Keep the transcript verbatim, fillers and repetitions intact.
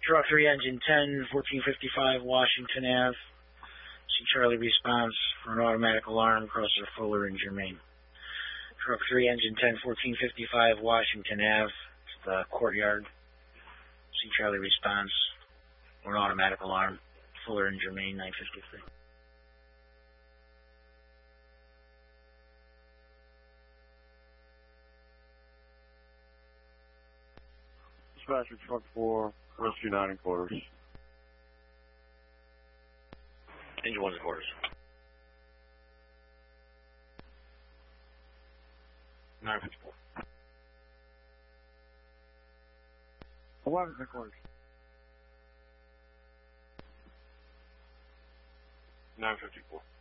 Truck three, engine ten, fourteen fifty-five, Washington Avenue. See Charlie response for an automatic alarm, crosser Fuller and Germain. Truck three, engine ten, fourteen fifty-five, Washington Avenue. It's the courtyard. See Charlie response for an automatic alarm, Fuller and Germain, nine fifty-three. Dispatcher, truck four, rescue nine and quarters. Engine one's quarters. nine fifty-four. eleven and quarters. nine fifty-four.